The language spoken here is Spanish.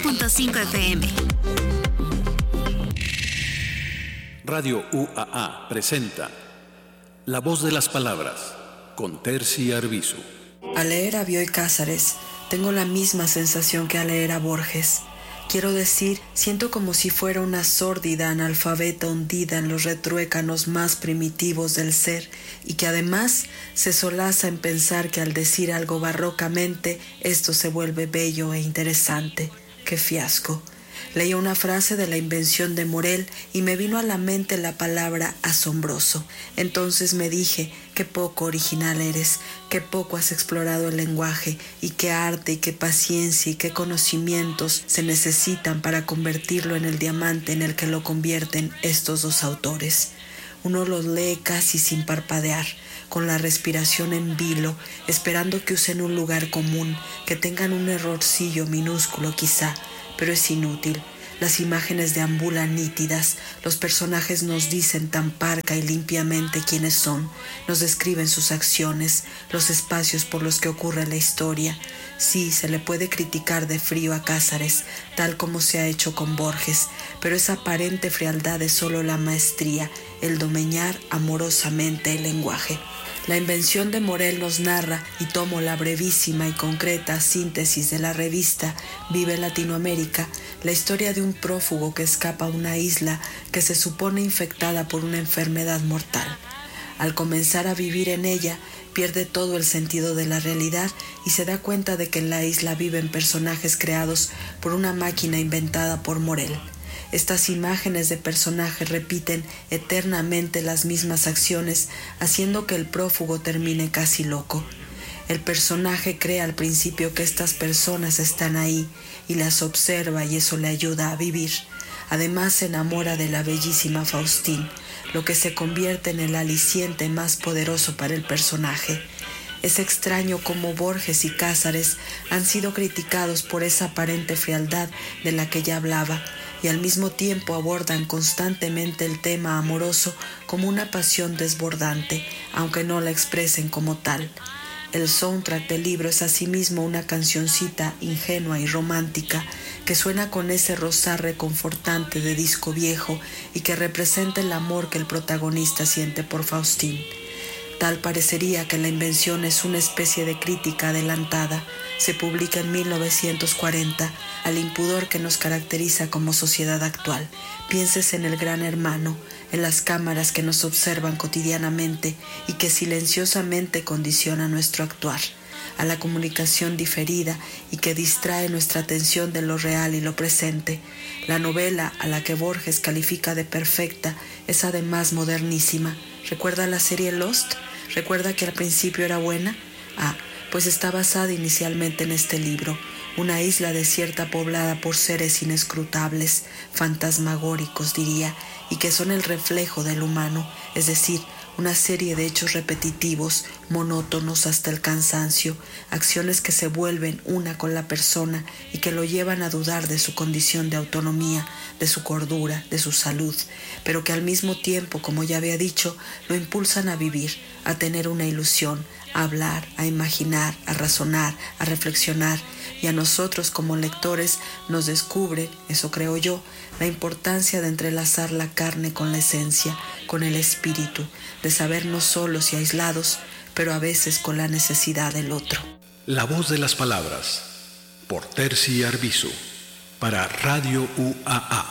100.5 FM. Radio UAA presenta La Voz de las Palabras con Terci Arbizu. Al leer a Bioy Casares, tengo la misma sensación que al leer a Borges. Quiero decir, siento como si fuera una sórdida analfabeta hundida en los retruécanos más primitivos del ser y que además se solaza en pensar que al decir algo barrocamente, esto se vuelve bello e interesante. ¡Qué fiasco! Leí una frase de la invención de Morel y me vino a la mente la palabra asombroso. Entonces me dije, qué poco original eres, qué poco has explorado el lenguaje y qué arte y qué paciencia y qué conocimientos se necesitan para convertirlo en el diamante en el que lo convierten estos dos autores. Uno los lee casi sin parpadear, con la respiración en vilo, esperando que usen un lugar común, que tengan un errorcillo minúsculo quizá, pero es inútil. Las imágenes deambulan nítidas, los personajes nos dicen tan parca y limpiamente quiénes son, nos describen sus acciones, los espacios por los que ocurre la historia. Sí, se le puede criticar de frío a Casares, tal como se ha hecho con Borges, pero esa aparente frialdad es solo la maestría, el domeñar amorosamente el lenguaje. La invención de Morel nos narra, y tomo la brevísima y concreta síntesis de la revista Vive Latinoamérica, la historia de un prófugo que escapa a una isla que se supone infectada por una enfermedad mortal. Al comenzar a vivir en ella, pierde todo el sentido de la realidad y se da cuenta de que en la isla viven personajes creados por una máquina inventada por Morel. Estas imágenes de personajes repiten eternamente las mismas acciones, haciendo que el prófugo termine casi loco. El personaje cree al principio que estas personas están ahí y las observa y eso le ayuda a vivir. Además se enamora de la bellísima Faustín, lo que se convierte en el aliciente más poderoso para el personaje. Es extraño cómo Borges y Casares han sido criticados por esa aparente frialdad de la que ya hablaba, y al mismo tiempo abordan constantemente el tema amoroso como una pasión desbordante, aunque no la expresen como tal. El soundtrack del libro es asimismo una cancioncita ingenua y romántica que suena con ese rozar reconfortante de disco viejo y que representa el amor que el protagonista siente por Faustín. Tal parecería que la invención es una especie de crítica adelantada. Se publica en 1940 al impudor que nos caracteriza como sociedad actual. Pienses en el gran hermano, en las cámaras que nos observan cotidianamente y que silenciosamente condicionan nuestro actuar, a la comunicación diferida y que distrae nuestra atención de lo real y lo presente. La novela, a la que Borges califica de perfecta, es además modernísima. ¿Recuerda la serie Lost? ¿Recuerda que al principio era buena? Pues está basada inicialmente en este libro, una isla desierta poblada por seres inescrutables, fantasmagóricos diría, y que son el reflejo del humano, es decir, una serie de hechos repetitivos, monótonos hasta el cansancio, acciones que se vuelven una con la persona y que lo llevan a dudar de su condición de autonomía, de su cordura, de su salud, pero que al mismo tiempo, como ya había dicho, lo impulsan a vivir, a tener una ilusión, a hablar, a imaginar, a razonar, a reflexionar, y a nosotros como lectores nos descubre, eso creo yo, la importancia de entrelazar la carne con la esencia, con el espíritu, de sabernos solos y aislados, pero a veces con la necesidad del otro. La Voz de las Palabras, por Terci Arbizu, para Radio UAA.